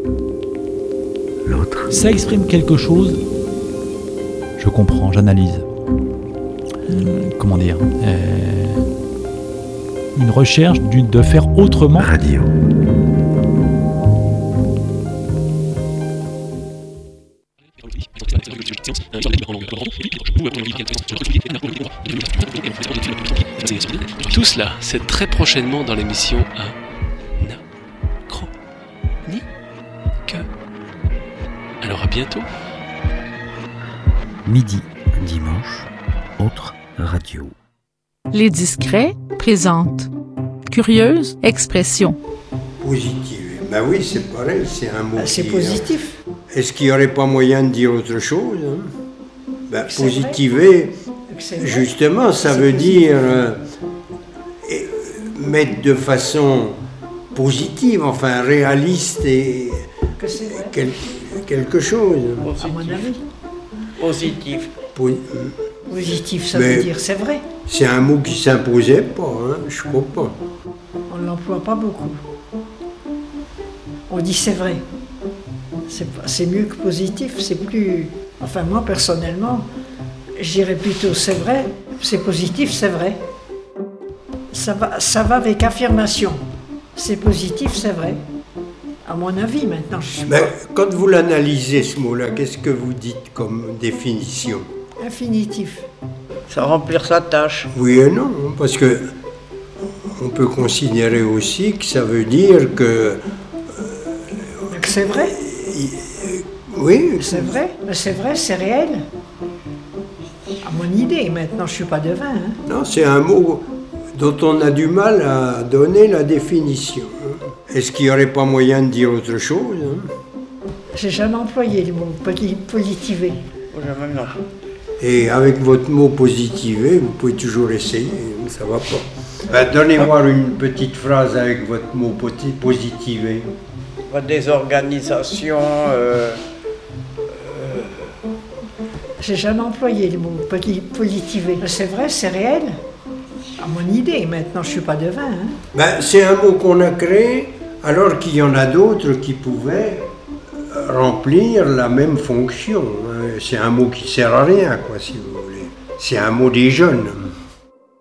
L'autre. Ça exprime quelque chose. Je comprends, j'analyse. Comment dire une recherche de faire autrement. Radio. Tout cela, c'est très prochainement dans l'émission Anachronique. Alors à bientôt. Midi, dimanche, autre radio. Les Discrets présentent Curieuse expression. Positive. Ben oui, c'est pareil, c'est un mot. C'est positif. Est-ce qu'il n'y aurait pas moyen de dire autre chose Ben, positiver, justement, ça veut dire mettre de façon positive, enfin réaliste et quelque chose. À mon avis. Positif. Positif, ça veut dire c'est vrai. C'est un mot qui s'imposait pas, je crois pas. On ne l'emploie pas beaucoup. On dit c'est vrai. C'est mieux que positif, c'est plus... Enfin moi personnellement, je dirais plutôt c'est vrai, c'est positif, c'est vrai. Ça va avec affirmation. C'est positif, c'est vrai. À mon avis maintenant. Quand vous l'analysez ce mot-là, qu'est-ce que vous dites comme définition? Infinitif. Ça remplir sa tâche. Oui et non, parce que on peut considérer aussi que ça veut dire que c'est vrai. Oui. C'est vrai, mais c'est vrai, c'est réel. À mon idée, maintenant je suis pas devin. Non, c'est un mot dont on a du mal à donner la définition. Est-ce qu'il n'y aurait pas moyen de dire autre chose? J'ai jamais employé le mot positiver. Jamais non. Et avec votre mot positiver, vous pouvez toujours essayer, ça va pas. Donnez-moi une petite phrase avec votre mot positiver. Désorganisation. J'ai jamais employé le mot positiver. C'est vrai, c'est réel. À mon idée, maintenant je suis pas devin. C'est un mot qu'on a créé alors qu'il y en a d'autres qui pouvaient remplir la même fonction. C'est un mot qui sert à rien, quoi, si vous voulez. C'est un mot des jeunes.